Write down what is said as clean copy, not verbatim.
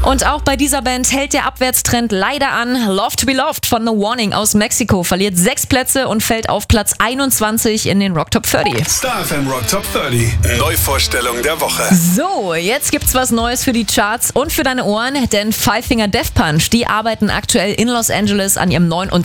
Und auch bei dieser Band hält der Abwärtstrend leider an. Love to be Loved von The Warning aus Mexiko verliert 6 Plätze und fällt auf Platz 21 in den Rock Top 30. Star FM Rock Top 30. Neuvorstellung der Woche. So, jetzt gibt's was Neues für die Charts und für deine Ohren, denn Five Finger Death Punch, die arbeiten aktuell in Los Angeles an ihrem neuen und